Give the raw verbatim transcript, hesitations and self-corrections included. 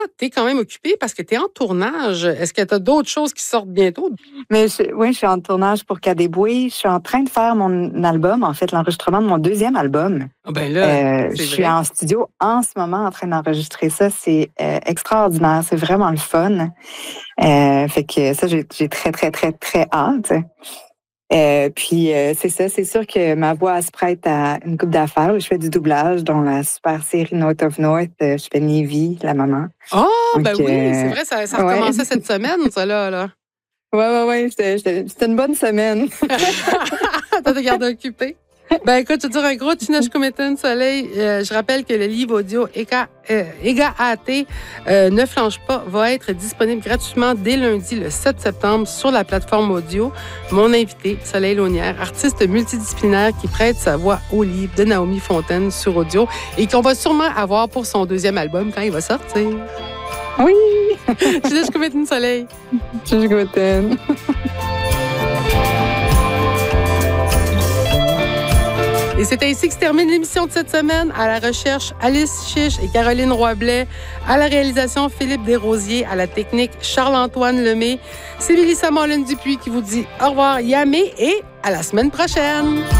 Tu es quand même occupée parce que tu es en tournage. Est-ce que tu as d'autres choses qui sortent bientôt? Mais je, oui, je suis en tournage pour Cadéboué. Je suis en train de faire mon album, en fait, l'enregistrement de mon deuxième album. Ah ben là, Euh, je c'est suis vrai. en studio en ce moment en train d'enregistrer ça. C'est euh, extraordinaire. C'est vraiment le fun. Euh, fait que ça, j'ai j'ai très, très, très, très hâte. Euh, puis euh, c'est ça, c'est sûr que ma voix elle se prête à une coupe d'affaires. Je fais du doublage, dont la super série North of North. Euh, je fais Navy, la maman. Ah, Donc, ben oui, c'est euh, vrai, ça, ça ouais, recommençait cette semaine, ça là. là. ouais, ouais, ouais. C'était c'était- c'était une bonne semaine. T'as te garder occupé. Ben écoute, je te dire un gros Tinoche Cométon Soleil. Euh, je rappelle que le livre audio Ega, euh, Ega A T euh, ne flanche pas va être disponible gratuitement dès lundi le sept septembre sur la plateforme audio. Mon invité, Soleil Launière, artiste multidisciplinaire qui prête sa voix au livre de Naomi Fontaine sur audio et qu'on va sûrement avoir pour son deuxième album quand il va sortir. Oui! Tinoche Cométon Soleil. Je suis contente. Et c'est ainsi que se termine l'émission de cette semaine. À la recherche, Alice Chiche et Caroline Roy-Blais. À la réalisation, Philippe Desrosiers. À la technique, Charles-Antoine Lemay. C'est Mélissa Mollin-Dupuis qui vous dit au revoir, Yamé, et à la semaine prochaine.